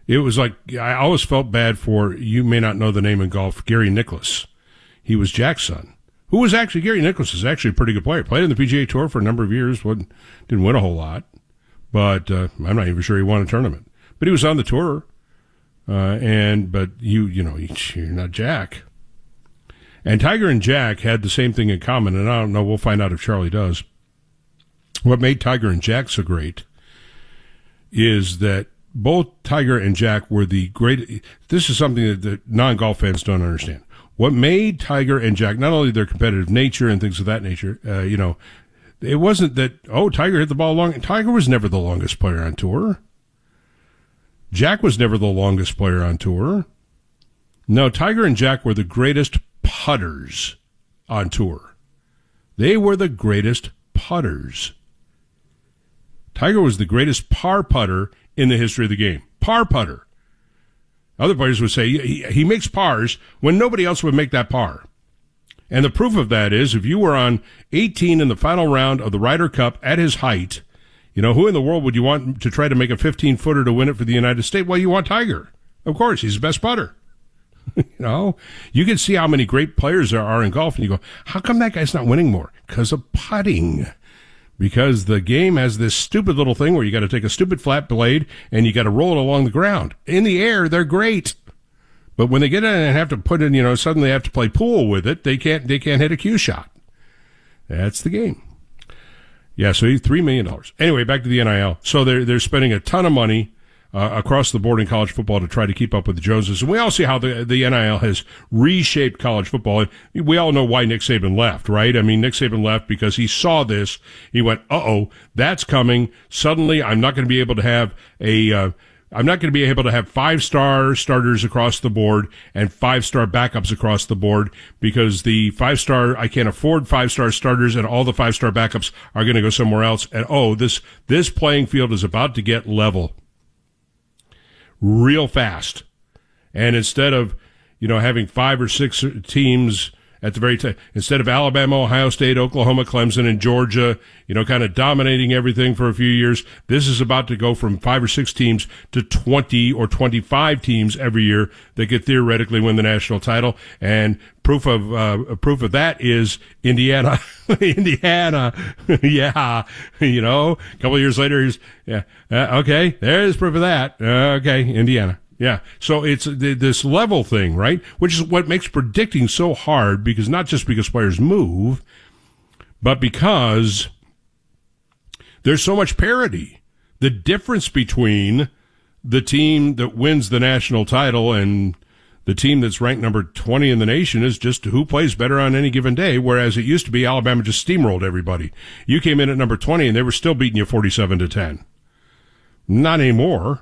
It was like, I always felt bad for, you may not know the name in golf, Gary Nicklaus. He was Jack's son. Who was actually, Gary Nicklaus is actually a pretty good player. Played in the PGA Tour for a number of years, didn't win a whole lot. But I'm not even sure he won a tournament. But he was on the tour. But you're not Jack. And Tiger and Jack had the same thing in common, and I don't know, we'll find out if Charlie does. What made Tiger and Jack so great is that both Tiger and Jack were the great. This is something that the non-golf fans don't understand. What made Tiger and Jack, not only their competitive nature and things of that nature, it wasn't that, Tiger hit the ball long. Tiger was never the longest player on tour. Jack was never the longest player on tour. No, Tiger and Jack were the greatest putters on tour. They were the greatest putters. Tiger was the greatest par putter in the history of the game. Par putter. Other players would say he makes pars when nobody else would make that par. And the proof of that is if you were on 18 in the final round of the Ryder Cup at his height, who in the world would you want to try to make a 15-footer to win it for the United States? Well, you want Tiger. Of course, he's the best putter. You can see how many great players there are in golf, and you go, how come that guy's not winning more? Because of putting. Because the game has this stupid little thing where you got to take a stupid flat blade and you got to roll it along the ground. In the air, they're great. But when they get in and have to put in, suddenly they have to play pool with it, they can't hit a cue shot. That's the game. Yeah, so $3 million. Anyway, back to the NIL. So they're spending a ton of money across the board in college football to try to keep up with the Joneses. And we all see how the NIL has reshaped college football. And we all know why Nick Saban left, right? I mean, Nick Saban left because he saw this. He went, that's coming. Suddenly, I'm not going to be able to have I'm not going to be able to have 5-star starters across the board and 5-star backups across the board because I can't afford 5-star starters and all the 5-star backups are going to go somewhere else. And this playing field is about to get level real fast. And instead of, having 5 or 6 teams at the very time, instead of Alabama, Ohio State, Oklahoma, Clemson, and Georgia, kind of dominating everything for a few years, this is about to go from 5 or 6 teams to 20 or 25 teams every year that could theoretically win the national title. And proof of that is Indiana. Indiana. Yeah. A couple of years later, okay, there's proof of that. Okay, Indiana. Yeah, so it's this level thing, right? Which is what makes predicting so hard, because not just because players move, but because there's so much parity. The difference between the team that wins the national title and the team that's ranked number 20 in the nation is just who plays better on any given day, whereas it used to be Alabama just steamrolled everybody. You came in at number 20 and they were still beating you 47-10. Not anymore.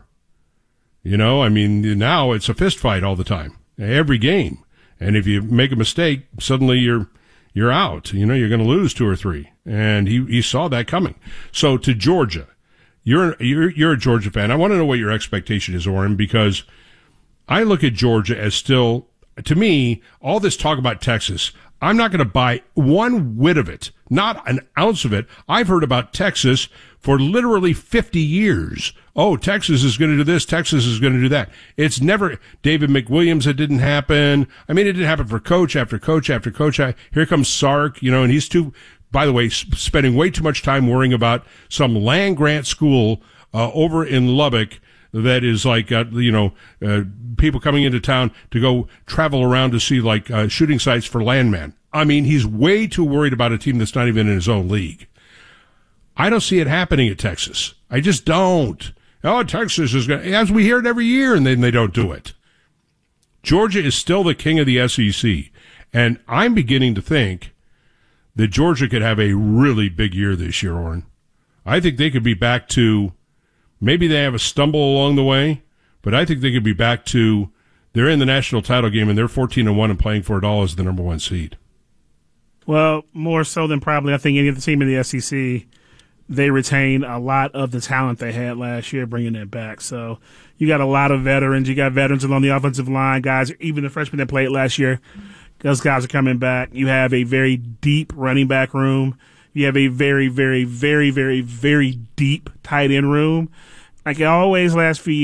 Now it's a fist fight all the time, every game. And if you make a mistake, suddenly you're out. You're going to lose 2 or 3. And he saw that coming. So to Georgia, you're a Georgia fan. I want to know what your expectation is, Orrin, because I look at Georgia as still, to me, all this talk about Texas, I'm not going to buy one whit of it, not an ounce of it. I've heard about Texas for literally 50 years. Oh, Texas is going to do this. Texas is going to do that. It's never David McWilliams. It didn't happen. I mean, it didn't happen for coach after coach after coach. Here comes Sark, and he's by the way, spending way too much time worrying about some land grant school over in Lubbock that is like, people coming into town to go travel around to see shooting sites for landmen. I mean, he's way too worried about a team that's not even in his own league. I don't see it happening at Texas. I just don't. Oh, Texas is going to, as we hear it every year, and then they don't do it. Georgia is still the king of the SEC. And I'm beginning to think that Georgia could have a really big year this year, Orrin. I think they could be back to, maybe they have a stumble along the way, but I think they could be back to, they're in the national title game and they're 14-1 and playing for it all as the number 1 seed. Well, more so than probably, I think, any other team in the SEC. They retain a lot of the talent they had last year, bringing it back. So you got a lot of veterans. You got veterans along the offensive line, guys, even the freshmen that played last year. Those guys are coming back. You have a very deep running back room. You have a very, very, very, very, very deep tight end room. Like it always last few years.